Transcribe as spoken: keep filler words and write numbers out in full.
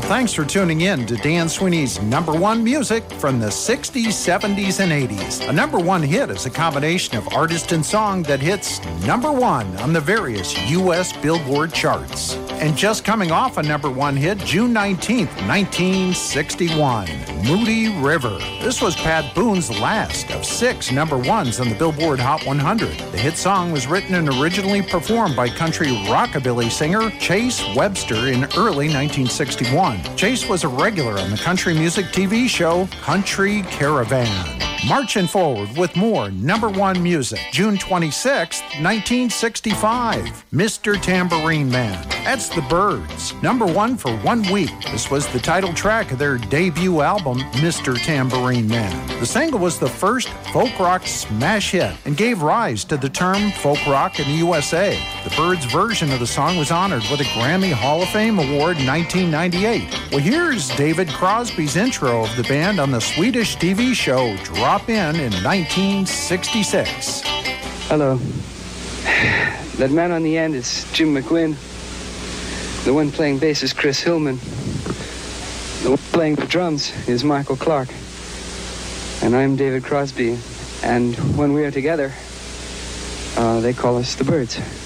thanks for tuning in to Dan Sweeney's Number One Music from the sixties, seventies, and eighties. A number one hit is a combination of artist and song that hits number one on the various U S Billboard charts. And just coming off a number one hit, June nineteenth, nineteen sixty-one, Moody River. This was Pat Boone's last of six number ones on the Billboard Hot one hundred. The hit song was written and originally performed by country rockabilly singer Chase Webster in early nineteen sixty-one. Chase was a regular on the country music T V show Country Caravan. Marching forward with more number one music. June twenty-sixth, nineteen sixty-five, Mister Tambourine Man. That's the Byrds. Number one for one week. This was the title track of their debut album, Mister Tambourine Man. The single was the first folk rock smash hit and gave rise to the term folk rock in the U S A. The Byrds' version of the song was honored with a Grammy Hall of Fame award in nineteen ninety-eight. Well, here's David Crosby's intro of the band on the Swedish T V show Drop In in nineteen sixty-six. Hello. That man on the end is Jim McGuinn. The one playing bass is Chris Hillman. The one playing the drums is Michael Clark. And I'm David Crosby. And when we are together, uh, they call us the Byrds.